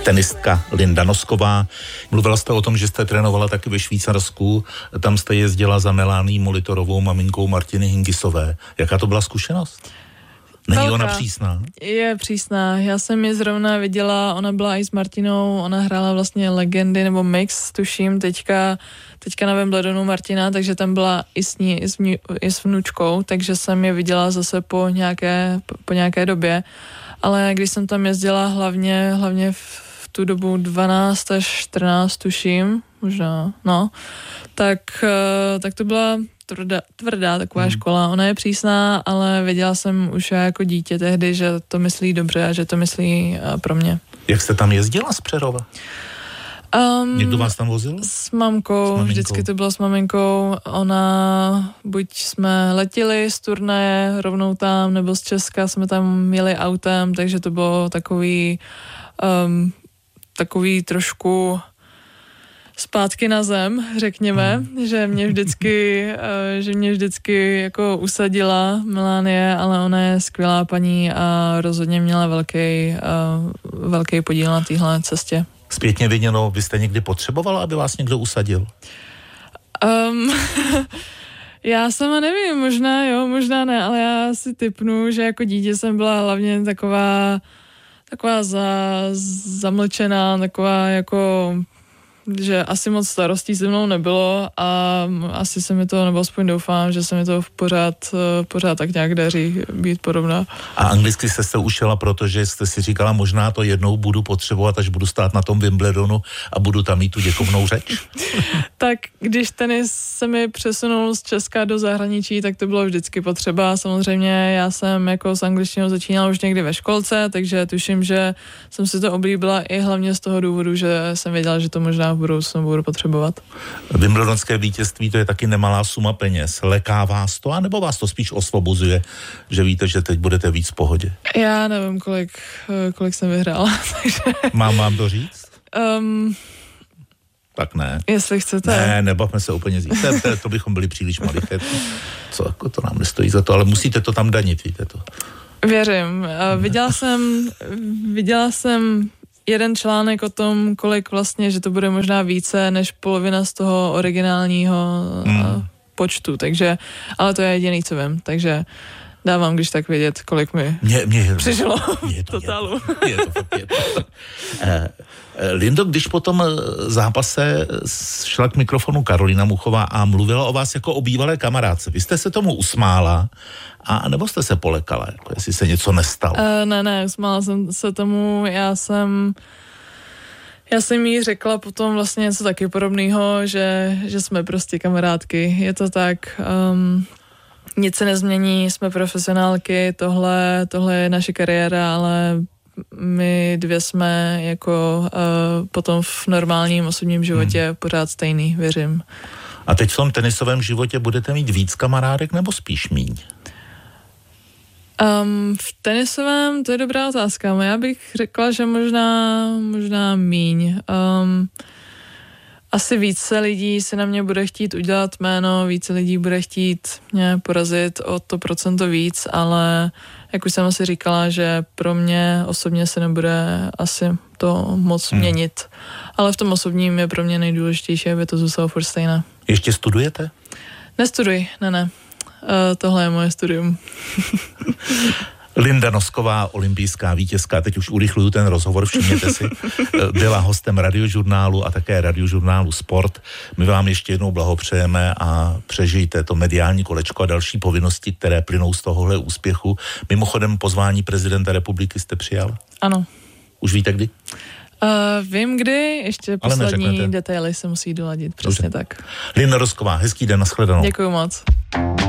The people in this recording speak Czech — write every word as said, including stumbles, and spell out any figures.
tenistka Linda Nosková. Mluvila jste o tom, že jste trénovala taky ve Švýcarsku, tam jste jezdila za Melání Molitorovou, maminkou Martiny Hingisové. Jaká to byla zkušenost? Není Velká. Ona přísná? Je přísná. Já jsem ji zrovna viděla, ona byla i s Martinou, ona hrála vlastně legendy nebo mix, tuším, teďka, teďka na Wimbledonu Martina, takže tam byla i s ní, i s, vnu, i s vnučkou, takže jsem je viděla zase po nějaké, po nějaké době. Ale když jsem tam jezdila hlavně, hlavně v, v tu dobu dvanáct až čtrnáct, tuším, možná, no, tak, tak to byla tvrdá, tvrdá taková hmm. škola. Ona je přísná, ale věděla jsem už jako dítě tehdy, že to myslí dobře a že to myslí pro mě. Jak jste tam jezdila z Přerova? Um, Někdo vás tam vozil? S mamkou, s maminkou. Vždycky to bylo s maminkou. Ona, buď jsme letěli z turnaje rovnou tam, nebo z Česka jsme tam jeli autem, takže to bylo takový, um, takový trošku zpátky na zem, řekněme, hmm. že mě vždycky, uh, že mě vždycky jako usadila Melanie, ale ona je skvělá paní a rozhodně měla velký, uh, velký podíl na téhle cestě. Zpětně viděno, vy jste někdy potřebovala, aby vás někdo usadil? Um, já sama nevím, možná jo, možná ne, ale já si tipnu, že jako dítě jsem byla hlavně taková, taková za, zamlčená, taková jako, že asi moc starostí se mnou nebylo a asi se mi to, nebo aspoň doufám, že se mi to pořád, pořád tak nějak daří být podobná. A anglicky jste se učila, protože jste si říkala, možná to jednou budu potřebovat, až budu stát na tom Wimbledonu a budu tam mít tu děkovnou řeč? Tak když tenis se mi přesunul z Česka do zahraničí, tak to bylo vždycky potřeba. Samozřejmě já jsem jako s angličtinou začínala už někdy ve školce, takže tuším, že jsem si to oblíbila i hlavně z toho důvodu, že jsem věděla, že to možná v budoucnu budu potřebovat. Wimbledonské vítězství, to je taky nemalá suma peněz. Leká vás to, anebo vás to spíš osvobozuje, že víte, že teď budete víc v pohodě? Já nevím, kolik, kolik jsem vyhrála. Takže... Mám vám to říct? Um, tak ne. Jestli chcete. Ne, nebavme se úplně říct. To, to bychom byli příliš maliché. Co, jako to nám nestojí za to, ale musíte to tam danit, víte to. Věřím. Viděla jsem, viděla jsem jeden článek o tom, kolik vlastně, že to bude možná více než polovina z toho originálního hmm. počtu, takže, ale to je jediný, co vím, takže dávám, když tak vědět, kolik mi mě, mě, přišlo je to, totálu. Je to, je to, je to. Eh, Lindo, když po tom zápase šla k mikrofonu Karolina Muchová a mluvila o vás jako o bývalé kamarádce, vy jste se tomu usmála, a nebo jste se polekala, jako jestli se něco nestalo? Uh, ne, ne, usmála jsem se tomu, já jsem já jsem jí řekla potom vlastně něco taky podobného, že, že jsme prostě kamarádky, je to tak, um, nic se nezmění, jsme profesionálky, tohle, tohle je naše kariéra, ale my dvě jsme jako uh, potom v normálním osobním životě hmm. pořád stejný, věřím. A teď v tom tenisovém životě budete mít víc kamarádek nebo spíš míň? Um, v tenisovém, to je dobrá otázka. Já bych řekla, že možná, možná míň. Um, asi více lidí se na mě bude chtít udělat jméno, více lidí bude chtít mě porazit o to procento víc, ale jak už jsem asi říkala, že pro mě osobně se nebude asi to moc hmm. měnit. Ale v tom osobním je pro mě nejdůležitější, aby to zůstalo furt stejné. Ještě studujete? Nestuduj, ne, ne. Uh, tohle je moje studium. Linda Nosková, olympijská vítězka, teď už urychluju ten rozhovor, všimněte si, byla hostem Radiožurnálu a také Radiožurnálu Sport. My vám ještě jednou blahopřejeme a přežijte to mediální kolečko a další povinnosti, které plynou z tohohle úspěchu. Mimochodem pozvání prezidenta republiky jste přijal? Ano. Už víte kdy? Uh, vím kdy, ještě poslední detaily se musí doladit, přesně Dobře. tak. Linda Nosková, hezký den, nashledanou. Děkuju moc.